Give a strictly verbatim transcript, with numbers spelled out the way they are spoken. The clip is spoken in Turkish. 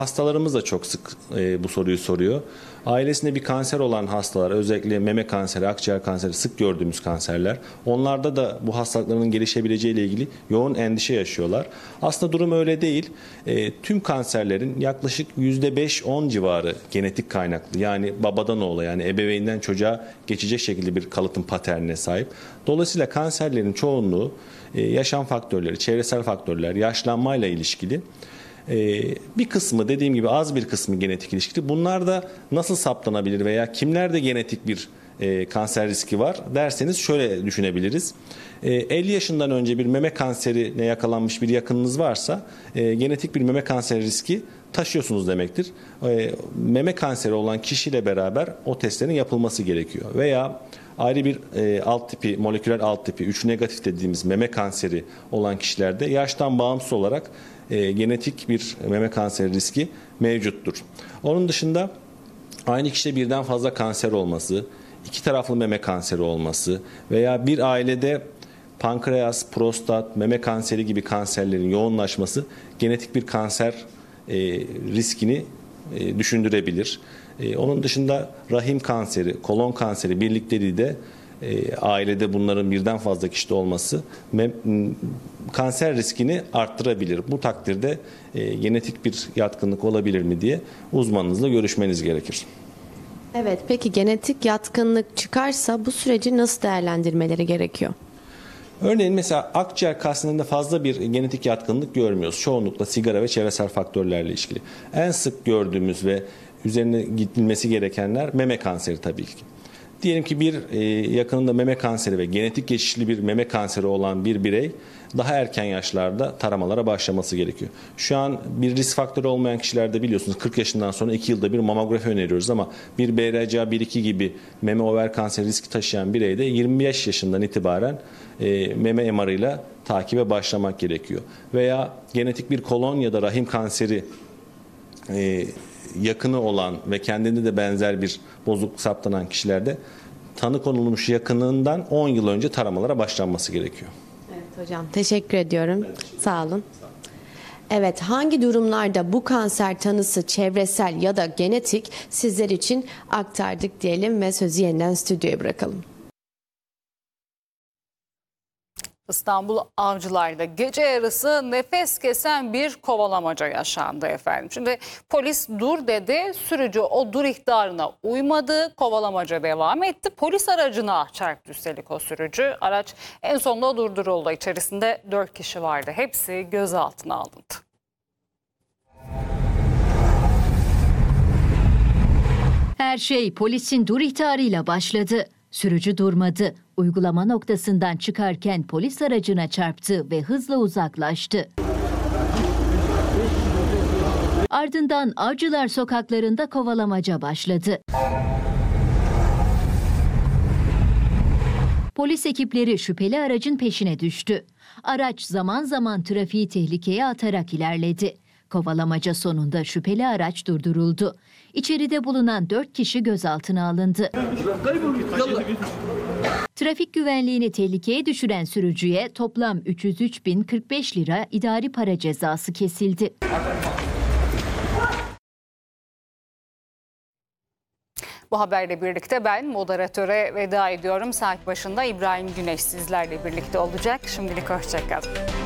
Hastalarımız da çok sık e, bu soruyu soruyor. Ailesinde bir kanser olan hastalar, özellikle meme kanseri, akciğer kanseri sık gördüğümüz kanserler. Onlarda da bu hastalıkların gelişebileceği ile ilgili yoğun endişe yaşıyorlar. Aslında durum öyle değil. E, tüm kanserlerin yaklaşık yüzde beş on civarı genetik kaynaklı. Yani babadan oğula, yani ebeveynden çocuğa geçecek şekilde bir kalıtım paternine sahip. Dolayısıyla kanserlerin çoğunluğu e, yaşam faktörleri, çevresel faktörler, yaşlanmayla ilişkili. Ee, bir kısmı, dediğim gibi az bir kısmı genetik ilişkili. Bunlar da nasıl saptanabilir veya kimlerde genetik bir e, kanser riski var derseniz şöyle düşünebiliriz. E, elli yaşından önce bir meme kanserine yakalanmış bir yakınınız varsa e, genetik bir meme kanseri riski taşıyorsunuz demektir. E, meme kanseri olan kişiyle beraber o testlerin yapılması gerekiyor. Veya ayrı bir e, alt tipi, moleküler alt tipi, üç negatif dediğimiz meme kanseri olan kişilerde yaştan bağımsız olarak e, genetik bir meme kanseri riski mevcuttur. Onun dışında aynı kişide birden fazla kanser olması, iki taraflı meme kanseri olması veya bir ailede pankreas, prostat, meme kanseri gibi kanserlerin yoğunlaşması genetik bir kanser e, riskini e, düşündürebilir. E, onun dışında rahim kanseri, kolon kanseri birlikleri de e, ailede bunların birden fazla kişide olması me, kanser riskini arttırabilir. Bu takdirde e, genetik bir yatkınlık olabilir mi diye uzmanınızla görüşmeniz gerekir. Evet, peki genetik yatkınlık çıkarsa bu süreci nasıl değerlendirmeleri gerekiyor? Örneğin mesela akciğer kanserinde fazla bir genetik yatkınlık görmüyoruz. Çoğunlukla sigara ve çevresel faktörlerle ilişkili. En sık gördüğümüz ve üzerine gidilmesi gerekenler meme kanseri tabii ki. Diyelim ki bir e, yakınında meme kanseri ve genetik geçişli bir meme kanseri olan bir birey daha erken yaşlarda taramalara başlaması gerekiyor. Şu an bir risk faktörü olmayan kişilerde biliyorsunuz kırk yaşından sonra iki yılda bir mamografi öneriyoruz ama bir B R C A bir iki gibi meme over kanseri riski taşıyan bireyde yirmi beş yaşından itibaren e, meme M R'ıyla takibe başlamak gerekiyor. Veya genetik bir kolon ya da rahim kanseri e, yakını olan ve kendinde de benzer bir bozukluk saptanan kişilerde tanı konulmuş yakınından on yıl önce taramalara başlanması gerekiyor. Evet hocam, teşekkür ediyorum. Sağ olun. Evet, hangi durumlarda bu kanser tanısı çevresel ya da genetik sizler için aktardık diyelim ve sözü yeniden stüdyoya bırakalım. İstanbul Avcılar'da gece yarısı nefes kesen bir kovalamaca yaşandı efendim. Şimdi polis dur dedi, sürücü o dur ihtarına uymadı, kovalamaca devam etti. Polis aracına çarptı üstelik o sürücü. Araç en sonunda durduruldu. İçerisinde dört kişi vardı. Hepsi gözaltına alındı. Her şey polisin dur ihtarıyla başladı. Sürücü durmadı. Uygulama noktasından çıkarken polis aracına çarptı ve hızla uzaklaştı. Ardından Avcılar sokaklarında kovalamaca başladı. Polis ekipleri şüpheli aracın peşine düştü. Araç zaman zaman trafiği tehlikeye atarak ilerledi. Kovalamaca sonunda şüpheli araç durduruldu. İçeride bulunan dört kişi gözaltına alındı. Trafik güvenliğini tehlikeye düşüren sürücüye toplam üç yüz üç bin kırk beş lira idari para cezası kesildi. Bu haberle birlikte ben moderatöre veda ediyorum. Saat başında İbrahim Güneş sizlerle birlikte olacak. Şimdilik hoşça kalın.